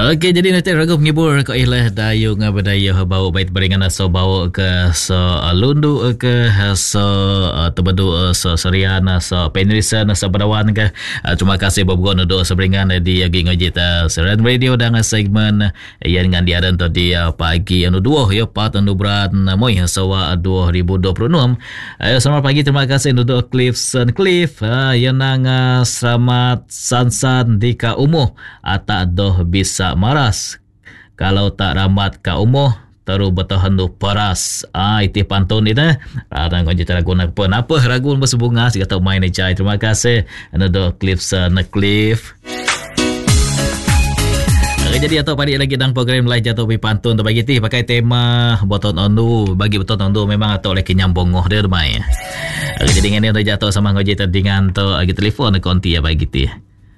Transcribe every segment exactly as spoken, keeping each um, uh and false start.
Okey, jadi nanti ragu menghibur ko ilah dayung berdaya bau bait beringan so bau ke so lundu ke so tebedu so seriana so penrisan so berawan ke. Terima kasih babgon do seberingan di agi ngojita Seran Radio dan segmen yang dengan dia dan tadi pagi anu dua ya pat anu berat moi so dua ribu dua puluh enam. Ayo selamat pagi, terima kasih untuk Cliffson Cliff yang nang selamat sansan di ka umuh ata doh bisa maras kalau tak rambat ka umuh terus bertahan tu paras. Ah itu pantun ni dah. Arang kau cerita lagu nak pun apa ragu bersebunga si kata main ni cai. Terima kasih anda Cliffson Cliff. Okay, jadi atau pada lagi dalam program lain jatuh pi pantun tu bagi ti pakai tema boton ondu bagi boton ondu memang atau lagi nyambung ngoh dia mai. Okay, jadi ngene tu jatuh sama kau cerita dengan tu lagi telefon konti ya bagi ti.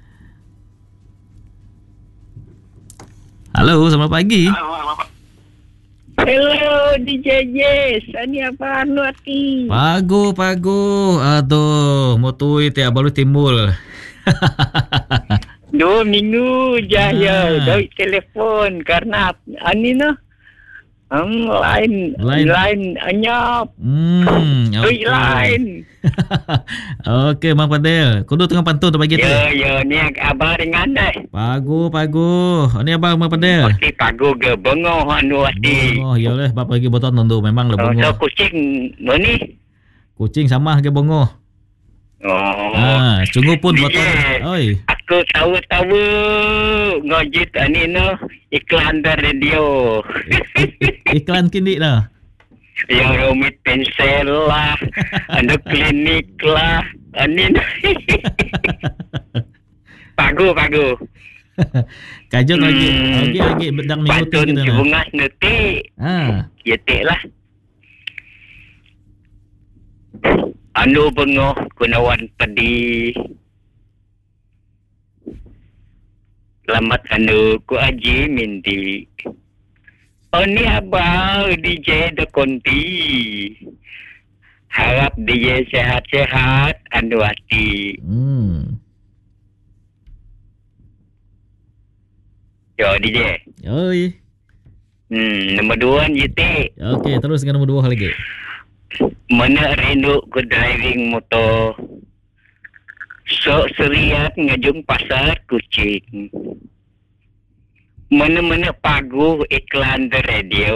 Halo, selamat pagi. Hello, D J Jess. Ani apa anu ati? Pagu, pagu. Aduh, mutui tiap baru timbul. Dua minggu jaya Ah. dari telefon karena ani noh. Um, lain, Lain. lain anyap. Hmm, Dui lain. Okey, Mang Padel. Kudu tengah pantun tu bagi tu. Ya, ya, ni abang ringan dah. Pagu, pagu. Ini abang Mang Padel. Pasti pagu ke bengoh anu ati. Oh, ya leh, bapa lagi boton nundu memang le Oh, so bongo. kucing ni. Kucing sama ke bongo. Oh. Ah, sungguh pun Dia. boton. Oi. Aku tahu-tahu ngojit ani no iklan dari radio. Iklan kini dah. Yang rumit pensel lah, ada klinik lah, ani. Pagu pagu. Kajut lagi. Hmm. Lagi lagi bedang minggu tu Pantun kita. bunga neti, Ah. ya tek lah. Anu bengoh kunawan pedi. Lamat anu ku aji minti. Oh ni abang D J de konti. Harap D J sehat-sehat anu hati. Hmm. Yo D J. Oi. Hmm, nombor dua ni te. Okey, terus dengan nombor dua lagi. Mana rindu ku driving motor. Sok seriat ngajung pasar kucing. Mana-mana pagu iklan di radio.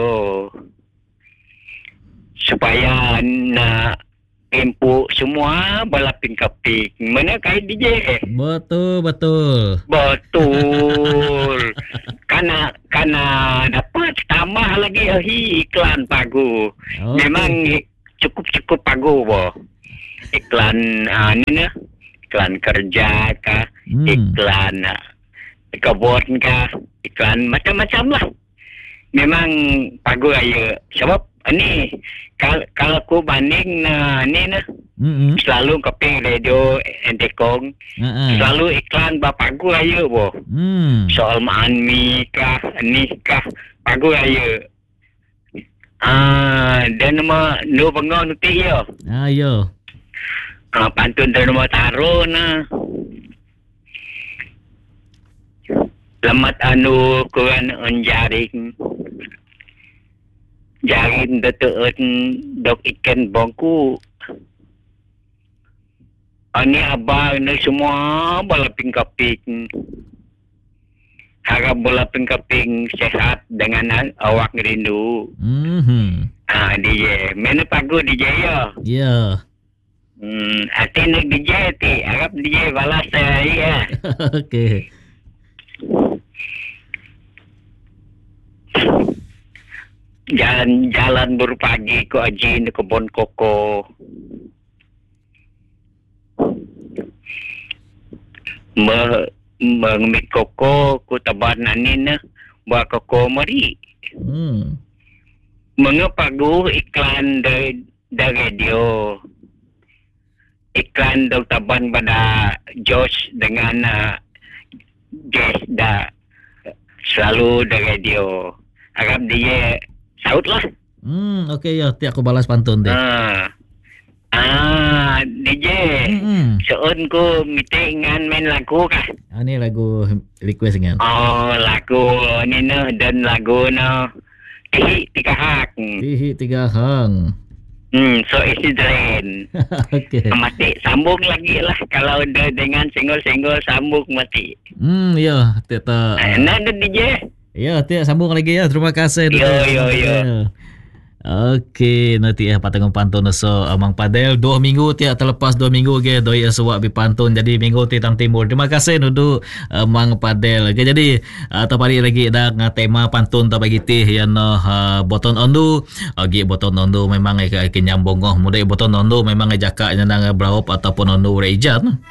Supaya nak empuk semua balapin kaping. Mana kaya D J? Betul, betul. Betul. Karena karena dapat tambah lagi ahi iklan pagu. Okey. Memang cukup-cukup pagu boh. Iklan uh, ni nah. Iklan kerja kah, Hmm. iklan uh, kebun kah, iklan macam-macam lah. Memang pagu aja. Sebab ni kal kalau aku banding nah ni nah Hmm. selalu keping radio entekong, Ha. selalu iklan bapagu aja boh. Hmm. Soal manmi kah, ni kah, pagu aja. Ah, dan nama nu bengon tu ya. Ayo. Ah, pantun dan nama taro na. Lamat anu kuan onjaring. Jaring deteun dok ikan bongku. Ani abang ni semua balaping kaping. Harap balaping kaping sehat dengan awak rindu. Hmm. Ah, D J. Mana pagu D J ya? Ya. Hmm, hati nak D J ti. Harap D J balas saya ya. Okey. Jalan-jalan berpagi ke aji di kebun koko. Me mengemik koko ku taban anina buat koko mari. Hmm. Mengepagu iklan dari dari radio. Iklan dari taban pada Josh dengan uh, Jess dah selalu dari radio. Harap dia saut lah. Hmm, okey ya, ti aku balas pantun deh. Ah, Ah, D J. Hmm. Soon ko meeting ngan main lagu kah? Ah, ni lagu request kan. Oh, lagu ni no dan lagu no. Tihi tiga hak. Tihi tiga hang. Hmm, so isi drain. Okey. Mati sambung lagi lah kalau udah dengan single-single sambung mati. Hmm, ya, tak tak. Ah, nah, D J. Ya, tak sambung lagi ya. Terima kasih. Yo, yo, yo. Okey, nanti eh patang pantun so Amang Padel dua minggu tiap terlepas dua minggu ke doi suak bi pantun jadi minggu ti tang timur. Terima kasih nudu Amang Padel. Okey, jadi atau pari lagi dah tema pantun ta bagi ti yang uh, boton ondu. Agi boton ondu memang ai ke nyambung ngoh mudah boton ondu memang ai jakak nang beraup ataupun ondu rejan.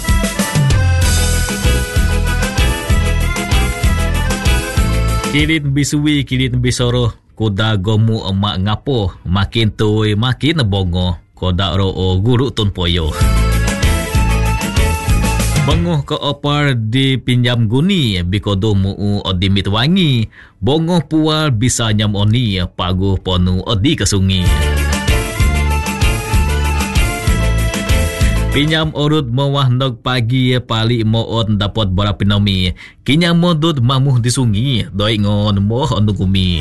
Kilit bisuwi, kilit bisoro, koda gomu emak ngapo, makin tuwe makin bongo, koda roo guru tun poyo. Bengoh ke opar di pinjam guni, bikodo muu odimit wangi, bongo pual bisa nyam oni, pagu ponu odi kesungi. Pinyam urut mawah nog pagi pali moon dapat barapinomi. Kinya modud mamuh disungi. Doi ngon moh onukumi.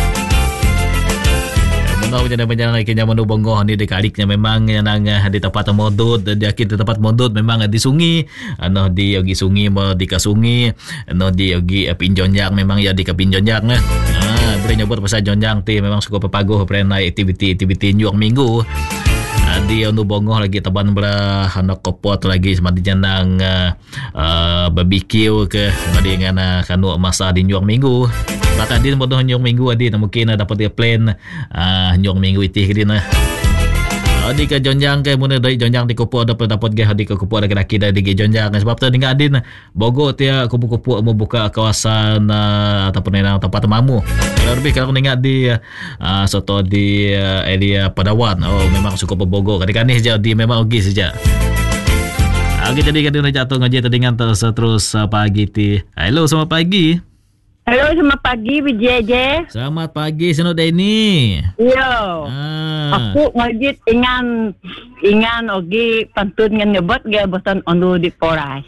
Menau jana banyak kinya monu bongoh ni dekaliknya memang yang di tempat modud. Dia kita tempat modud memang disungi. Ano di yogi sungi mo di kasungi. Ano di yogi pinjonjak memang ya di kapinjonjak nah. Ah, boleh nyebut pasal jonjang ti memang suka pepaguh pernah aktiviti-aktiviti nyuak minggu. Dia onu bongoh lagi taban bra anak kopot lagi semadi janang uh, uh, barbecue ke semadi dengan uh, kanu masa di nyuang minggu. Bata din bodoh nyuang minggu adi mungkin uh, dapat dia plan uh, nyuang minggu itih ke dina. Adi ke jonjang ke muna dari jonjang di kupuk dapat dapat ge hadi ke kupuk ada laki dari ge jonjang sebab tu dengan adin Bogor dia kupuk-kupuk mau buka kawasan uh, ataupun nang tempat temamu. Lebih kalau ingat di uh, soto di uh, area Padawan. Oh memang suka Bogor. Kadang-kadang saja di memang pergi saja. Okey jadi kadang jatuh ngaji tadi dengan terus terus uh, pagi ti. Hello selamat pagi. Halo, selamat pagi, B J J. Selamat pagi, Senok Deni. Yo. Ah. Aku ngajit ingan ingan ogi pantun ngan nyebut ge bosan ondu di Poras.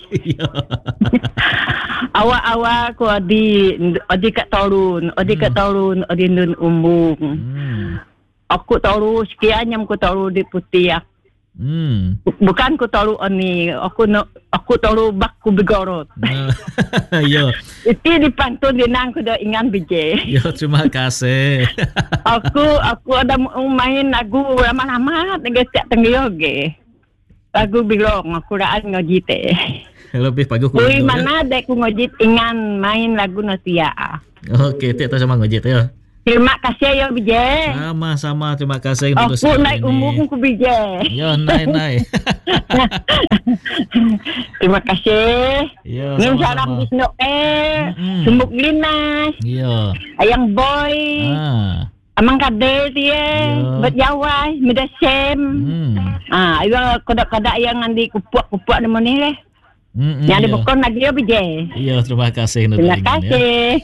Awak-awak ku adi adi kat torun, adi kat torun, adi nun umbung. Hmm. Aku tahu sekian yang ku tahu di Putiak. Hmm. Bukan ku tahu ani, aku no, aku tahu bak ku begorot. Yo. Itu di pantun dinang ku dah ingan B J. Yo, terima kasih. aku aku ada main lagu lama-lama dengan setiap tenggeyo ge. Lagu bilong aku raan ngojit eh. Lebih pagi ku. Kui mana dek ku ngojit ingan main lagu Nosia. Okey, tak tahu sama ngojit ya. Terima kasih ya B J. Sama-sama, terima kasih. Aku naik umum ku B J. Ya, naik-naik. Terima kasih. Ya, Ning salam bisno eh. Mm-hmm. Sumuk linas. Ya. Ayang boy. Ah. Amang kade dia. Bet jawai, medasem. Hmm. Ah, ayo kodak-kodak yang andi kupuk-kupuk nemu ni leh. Mm-hmm, yang ada bokon lagi ya B J. Iya, terima kasih. Terima kasih.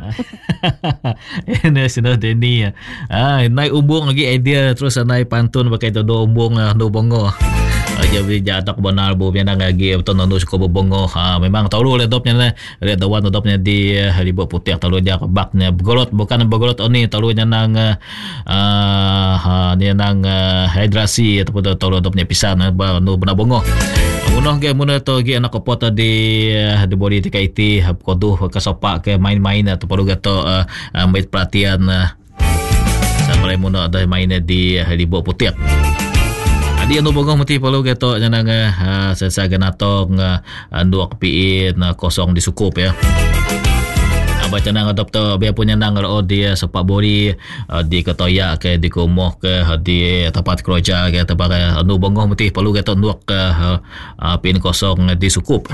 Ini sudah Deni ya. Ah, naik umbung lagi idea terus naik pantun pakai tu do umbung do bongo. Aja bi jadak benar bu yang lagi betul nando suka bongo. Ha, memang tahu le dopnya le. Le dawan dopnya di ribu putih tahu aja baknya begolot bukan begolot oni tahu nya nang ah ha dia nang hidrasi ataupun tahu dopnya pisan ba no benar bongo. Unoh ke muna to gi anak kopot di di body T K T koduh ke sopak ke main-main atau perlu gato ambil perhatian sampai muna ada main di di bawah putih. Adi anu bongong mati perlu gato janang sesa ganatong anu akpiin kosong disukup ya. Baca nang adopter biar punya nang ro dia sepak bori di ketoya ke di kumoh ke di tempat kerja ke tempat anu bongoh mutih perlu kata nuak ke pin kosong di sukup.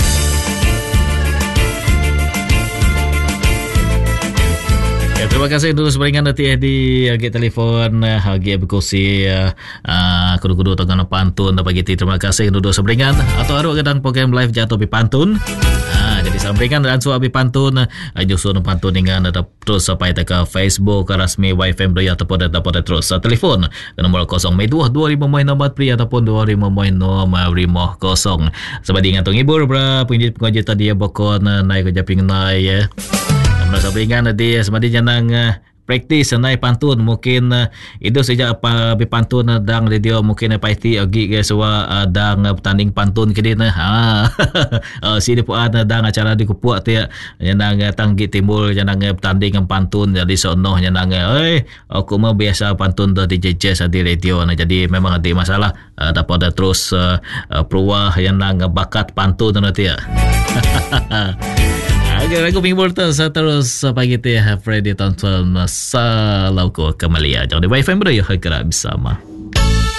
Ya, terima kasih dulu sebaringan nanti di agi telefon agi berkusi uh, kudu-kudu tengah pantun pagi terima kasih dulu sebaringan atau aru kadang program live jatuh di pantun. Ah, jadi sampaikan dan suami pantun nyusun pantun dengan terus sampai ke Facebook rasmi Y F M Beri ataupun dapat terus telefon ke nombor kosong dua dua lima nombor pri ataupun dua lima nombor lima kosong sebab ingat tu ngibur berapa pengaji tadi ya bokon naik ke japing naik ya merasa beringan tadi semadi janang praktis naik pantun mungkin uh, itu saja apa pantun uh, dang radio mungkin apa itu agi ke sewa uh, dang uh, pertanding pantun ke dina ha uh, si di puan uh, dang acara di kupuak tu ya janang uh, tanggi timbul janang uh, pertanding pantun jadi sonoh janang eh aku mah biasa pantun tu di jazz di radio nah jadi memang ada masalah uh, dapat uh, terus uh, uh, peruah janang uh, bakat pantun nanti ya Okay, aku pingbol tu terus pagi tu ya Freddy Thompson salau ko kembali aja di Y F M Beri kerap bersama.